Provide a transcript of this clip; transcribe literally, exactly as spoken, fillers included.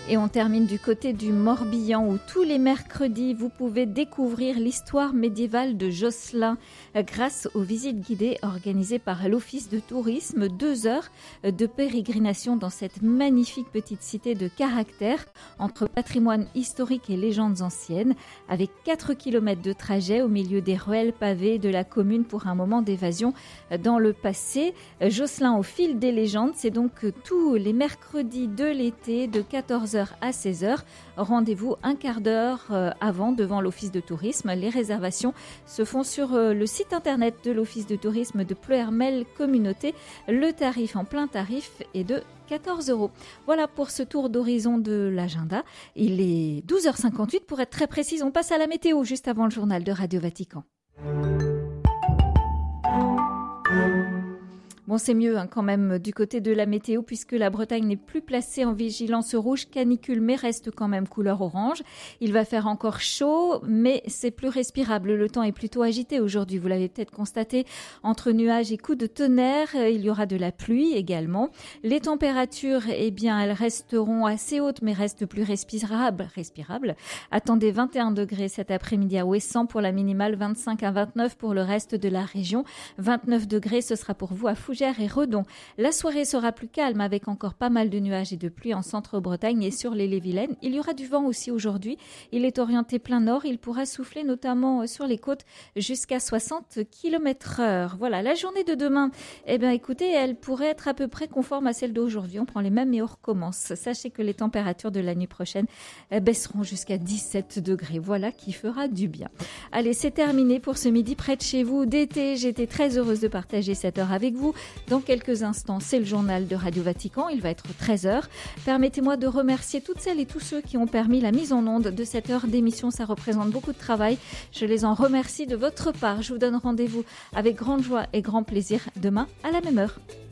Et on termine du côté du Morbihan où tous les mercredis, vous pouvez découvrir l'histoire médiévale de Josselin grâce aux visites guidées organisées par l'Office de tourisme. Deux heures de pérégrination dans cette magnifique petite cité de caractère entre patrimoine historique et légendes anciennes avec quatre kilomètres de trajet au milieu des ruelles pavées de la commune pour un moment d'évasion dans le passé. Josselin au fil des légendes, c'est donc tous les mercredis de l'été de quatorze heures à seize heures. Rendez-vous un quart d'heure avant devant l'Office de tourisme. Les réservations se font sur le site internet de l'Office de tourisme de Pleuhermel Communauté. Le tarif en plein tarif est de quatorze euros. Voilà pour ce tour d'horizon de l'agenda. Il est douze heures cinquante-huit pour être très précise. On passe à la météo juste avant le journal de Radio Vatican. Bon, c'est mieux hein, quand même du côté de la météo puisque la Bretagne n'est plus placée en vigilance rouge canicule mais reste quand même couleur orange. Il va faire encore chaud mais c'est plus respirable. Le temps est plutôt agité aujourd'hui, vous l'avez peut-être constaté. Entre nuages et coups de tonnerre, il y aura de la pluie également. Les températures, eh bien, elles resteront assez hautes mais restent plus respirables. respirables. Attendez vingt et un degrés cet après-midi à Ouessant pour la minimale, vingt-cinq à vingt-neuf pour le reste de la région. vingt-neuf degrés, ce sera pour vous à Fougères et Redon. La soirée sera plus calme avec encore pas mal de nuages et de pluie en centre-Bretagne et sur l'Ille-et-Vilaine. Il y aura du vent aussi aujourd'hui. Il est orienté plein nord. Il pourra souffler notamment sur les côtes jusqu'à soixante kilomètres heure. Voilà, la journée de demain, eh bien écoutez, elle pourrait être à peu près conforme à celle d'aujourd'hui. On prend les mêmes et on recommence. Sachez que les températures de la nuit prochaine baisseront jusqu'à dix-sept degrés. Voilà qui fera du bien. Allez, c'est terminé pour ce midi près de chez vous d'été. J'étais très heureuse de partager cette heure avec vous. Dans quelques instants, c'est le journal de Radio Vatican. Il va être treize heures. Permettez-moi de remercier toutes celles et tous ceux qui ont permis la mise en onde de cette heure d'émission. Ça représente beaucoup de travail. Je les en remercie de votre part. Je vous donne rendez-vous avec grande joie et grand plaisir demain à la même heure.